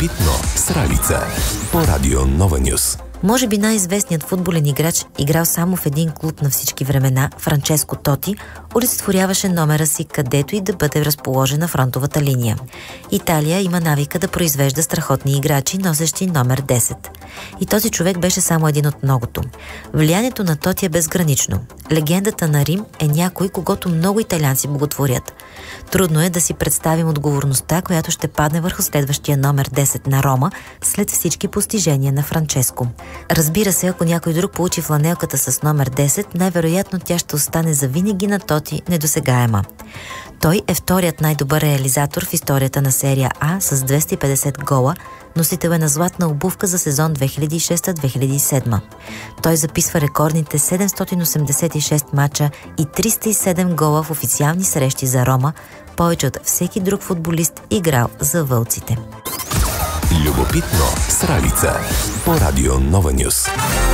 Любопитно с Ралица по Радио Нова Нюс. Може би най-известният футболен играч, играл само в един клуб на всички времена, Франческо Тоти, олицетворяваше номера си където и да бъде разположена фронтовата линия. Италия има навика да произвежда страхотни играчи, носещи номер 10. И този човек беше само един от многото. Влиянието на Тоти е безгранично. Легендата на Рим е някой, когото много италианци боготворят. Трудно е да си представим отговорността, която ще падне върху следващия номер 10 на Рома след всички постижения на Франческо. Разбира се, ако някой друг получи фланелката с номер 10, най-вероятно тя ще остане завинаги на Тоти недосегаема. Той е вторият най-добър реализатор в историята на серия А с 250 гола, носител е на златна обувка за сезон 2006-2007. Той записва рекордните 786 мача и 307 гола в официални срещи за Рома, повече от всеки друг футболист играл за вълците. Любопитно с Ралица по Радио Нова Нюс.